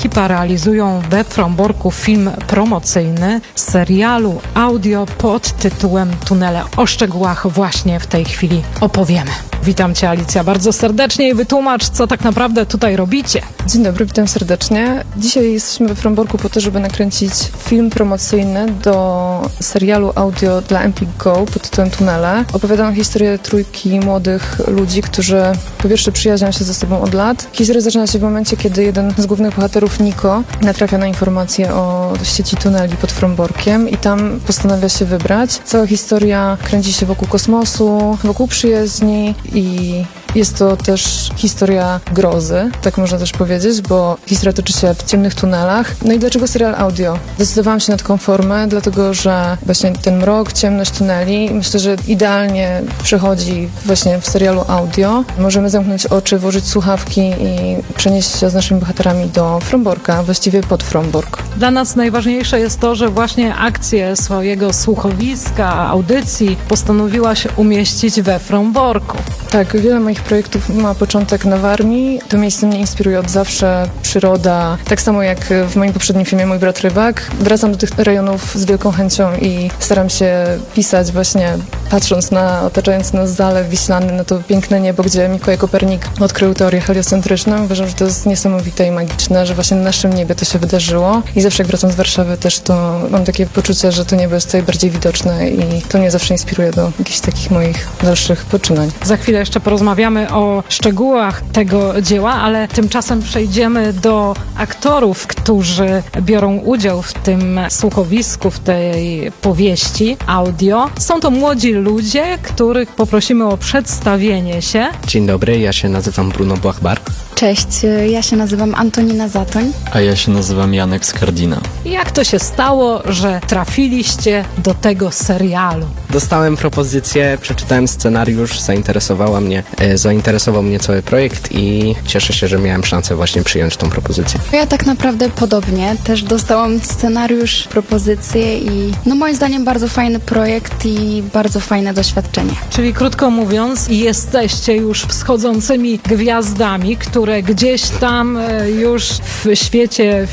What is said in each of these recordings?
ekipa realizują we Fromborku film promocyjny serialu audio pod tytułem Tunele. O szczegółach właśnie w tej chwili opowiemy. Witam Cię, Alicja, bardzo serdecznie i wytłumacz, co tak naprawdę tutaj robicie. Dzień dobry, witam serdecznie. Dzisiaj jesteśmy we Fromborku po to, żeby nakręcić film promocyjny do serialu audio dla Empik Go pod tytułem Tunele. Opowiadam historię trójki młodych ludzi, którzy po pierwsze przyjaźnią się ze sobą od lat. Historia zaczyna się w momencie, kiedy jeden z głównych bohaterów, Niko, natrafia na informacje o sieci tuneli pod Fromborkiem i tam postanawia się wybrać. Cała historia kręci się wokół kosmosu, wokół przyjaźni i jest to też historia grozy, tak można też powiedzieć, bo historia toczy się w ciemnych tunelach. No i dlaczego serial audio? Zdecydowałam się na taką formę, dlatego że właśnie ten mrok, ciemność tuneli myślę, że idealnie przechodzi właśnie w serialu audio. Możemy zamknąć oczy, włożyć słuchawki i przenieść się z naszymi bohaterami do Fromborka, właściwie pod Frombork. Dla nas najważniejsze jest to, że właśnie akcję swojego słuchowiska, audycji postanowiłaś umieścić we Fromborku. Tak, wiele moich projektów ma początek na Warmii. To miejsce mnie inspiruje od zawsze. Przyroda, tak samo jak w moim poprzednim filmie Mój brat rybak. Wracam do tych rejonów z wielką chęcią i staram się pisać właśnie patrząc na otaczający nas Zalew Wiślany, na to piękne niebo, gdzie Mikołaj Kopernik odkrył teorię heliocentryczną. Uważam, że to jest niesamowite i magiczne, że właśnie na naszym niebie to się wydarzyło. I zawsze jak wracam z Warszawy też to mam takie poczucie, że to niebo jest tutaj bardziej widoczne i to mnie zawsze inspiruje do jakichś takich moich dalszych poczynań. Za chwilę jeszcze porozmawiamy o szczegółach tego dzieła, ale tymczasem przejdziemy do aktorów, którzy biorą udział w tym słuchowisku, w tej powieści audio. Są to młodzi ludzie, których poprosimy o przedstawienie się. Dzień dobry, ja się nazywam Bruno Błachbar. Cześć, ja się nazywam Antonina Zatoń. A ja się nazywam Janek Skardina. Jak to się stało, że trafiliście do tego serialu? Dostałem propozycję, przeczytałem scenariusz, zainteresował mnie cały projekt i cieszę się, że miałem szansę właśnie przyjąć tą propozycję. Ja tak naprawdę podobnie, też dostałam scenariusz, propozycję i no moim zdaniem bardzo fajny projekt i bardzo fajne doświadczenie. Czyli krótko mówiąc, jesteście już wschodzącymi gwiazdami, które gdzieś tam już w świecie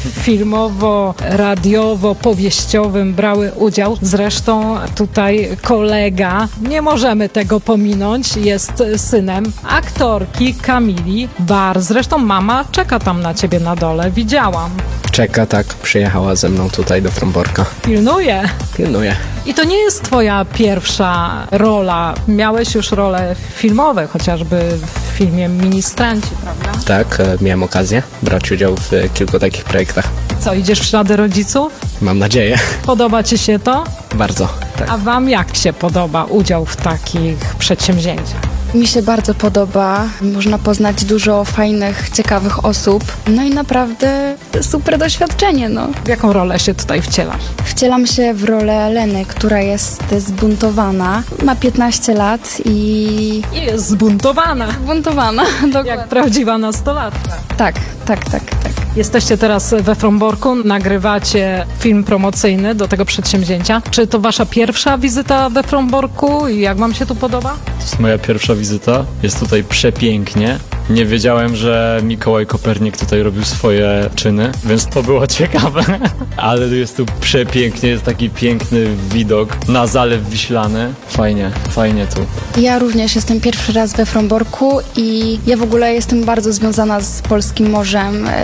filmowo-radiowo-powieściowym brały udział. Zresztą tutaj kolega, nie możemy tego pominąć, jest synem aktorki Kamili Bar. Zresztą mama czeka tam na ciebie na dole, widziałam. Czeka, tak, przyjechała ze mną tutaj do Fromborka. Pilnuje. I to nie jest twoja pierwsza rola. Miałeś już role filmowe, chociażby w filmie Ministranci, prawda? Tak, miałem okazję brać udział w kilku takich projektach. Co, idziesz w ślady rodziców? Mam nadzieję. Podoba ci się to? Bardzo, tak. A wam jak się podoba udział w takich przedsięwzięciach? Mi się bardzo podoba, można poznać dużo fajnych, ciekawych osób, no i naprawdę super doświadczenie, no. W jaką rolę się tutaj wcielasz? Wcielam się w rolę Leny, która jest zbuntowana, ma 15 lat i... Jest zbuntowana, Zbuntowana, dokładnie. jak prawdziwa nastolatka. Tak. Jesteście teraz we Fromborku, nagrywacie film promocyjny do tego przedsięwzięcia. Czy to wasza pierwsza wizyta we Fromborku i jak wam się tu podoba? To jest moja pierwsza wizyta. Jest tutaj przepięknie. Nie wiedziałem, że Mikołaj Kopernik tutaj robił swoje czyny, więc to było ciekawe. Ale jest tu przepięknie, jest taki piękny widok na Zalew Wiślany. Fajnie tu. Ja również jestem pierwszy raz we Fromborku i ja w ogóle jestem bardzo związana z polskim morzem.